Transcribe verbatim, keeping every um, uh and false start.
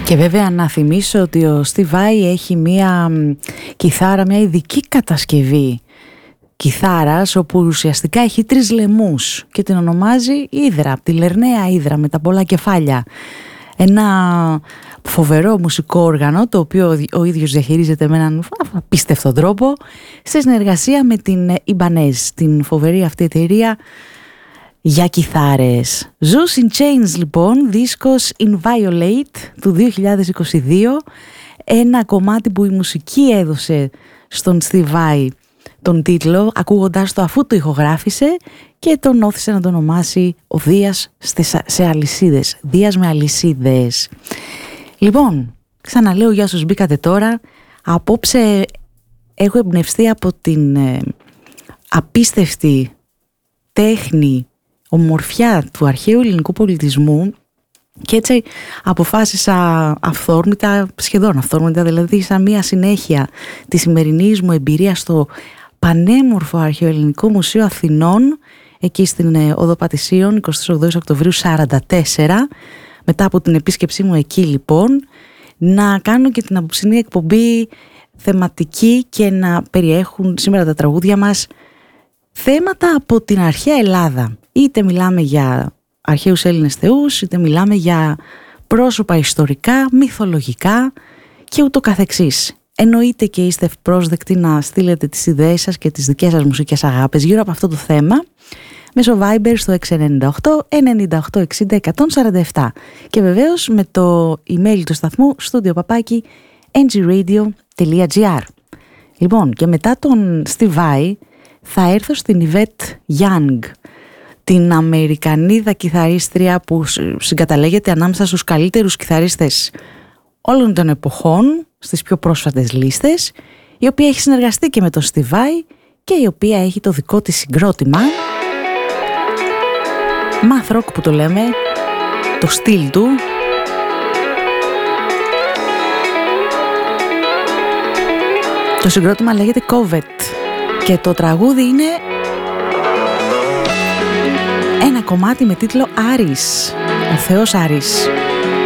Και βέβαια να θυμίσω ότι ο Steve Vai έχει μία κιθάρα, μια ειδική κατασκευή κιθάρας, όπου ουσιαστικά έχει τρεις λαιμούς και την ονομάζει Ύδρα, από τη Λερναία Ύδρα με τα πολλά κεφάλια. Ένα φοβερό μουσικό όργανο, το οποίο ο ίδιος διαχειρίζεται με έναν απίστευτο τρόπο, σε συνεργασία με την Ibanez, την φοβερή αυτή εταιρεία για κιθάρες. Zeus in Chains λοιπόν, δίσκος Inviolate του δύο χιλιάδες είκοσι δύο, ένα κομμάτι που η μουσική έδωσε στον Steve Vai τον τίτλο, ακούγοντάς το αφού το ηχογράφησε και τον όθησε να το ονομάσει ο Δίας σε αλυσίδες, Δίας με αλυσίδες. Λοιπόν, ξαναλέω για όσους μπήκατε τώρα, απόψε έχω εμπνευστεί από την ε, απίστευτη τέχνη, ομορφιά του αρχαίου ελληνικού πολιτισμού και έτσι αποφάσισα αυθόρμητα, σχεδόν αυθόρμητα, δηλαδή σαν μία συνέχεια της σημερινής μου εμπειρίας στο πανέμορφο Αρχαιοελληνικό Μουσείο Αθηνών, εκεί στην Οδό Πατησίων, εικοστή όγδοη Οκτωβρίου σαράντα τέσσερα. Μετά από την επίσκεψή μου εκεί λοιπόν, να κάνω και την απόψινή εκπομπή θεματική και να περιέχουν σήμερα τα τραγούδια μας θέματα από την αρχαία Ελλάδα. Είτε μιλάμε για αρχαίους Έλληνες θεούς, είτε μιλάμε για πρόσωπα ιστορικά, μυθολογικά και ούτω καθεξής. Εννοείται και είστε ευπρόσδεκτοι να στείλετε τις ιδέες σας και τις δικές σας μουσικές αγάπες γύρω από αυτό το θέμα μέσω Viber στο έξι εννιά οκτώ εννιά οκτώ εξήντα εκατόν σαράντα επτά και βεβαίως με το email του σταθμού studio παπάκι εν τζι radio τελεία τζι άρ. Λοιπόν, και μετά τον Steve Vai θα έρθω στην Yvette Young, την Αμερικανίδα κιθαρίστρια που συγκαταλέγεται ανάμεσα στους καλύτερους κιθαρίστες όλων των εποχών στις πιο πρόσφατες λίστες, η οποία έχει συνεργαστεί και με τον Steve Vai και η οποία έχει το δικό της συγκρότημα math rock που το λέμε, το στυλ του. Το συγκρότημα λέγεται Covet και το τραγούδι είναι ένα κομμάτι με τίτλο Άρης, ο Θεός Άρης.